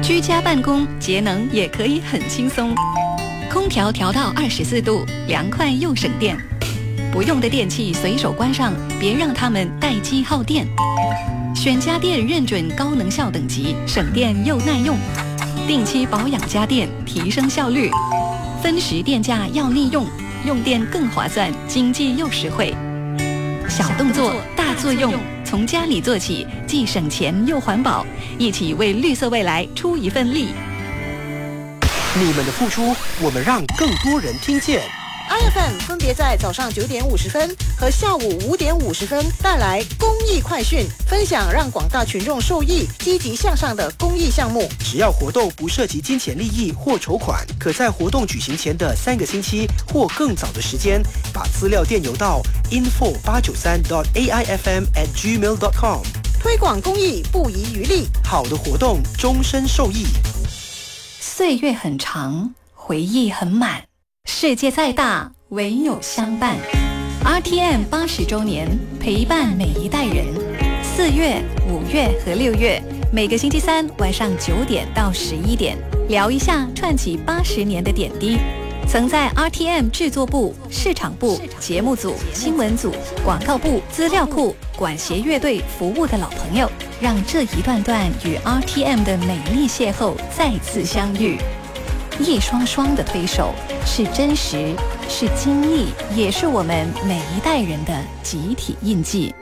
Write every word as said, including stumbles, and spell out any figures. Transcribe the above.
居家办公节能也可以很轻松，空调调到二十四度，凉快又省电。不用的电器随手关上，别让它们待机耗电。选家电认准高能效等级，省电又耐用。定期保养家电，提升效率。分时电价要利用，用电更划算，经济又实惠。小动作大作用，从家里做起，既省钱又环保，一起为绿色未来出一份力。 你们的付出，我们让更多人听见。 I F M 分别在早上九点五十分和下午五点五十分带来公益快讯，分享让广大群众受益、积极向上的公益项目。 只要活动不涉及金钱利益或筹款，可在活动举行前的三个星期或更早的时间，把资料电邮到 info 八九三 dot a i f m at gmail dot com。 推广公益不遗余力， 好的活动终身受益。 岁月很长，回忆很满。世界再大，唯有相伴。R T M 八十周年，陪伴每一代人。四月、五月和六月，每个星期三晚上九点到十一点，聊一下串起八十年的点滴。曾在 R T M 制作部、市场部、节目组、新闻组、广告部、资料库、管弦乐队服务的老朋友，让这一段段与 R T M 的美丽邂逅再次相遇。一双双的推手，是真实，是经历，也是我们每一代人的集体印记。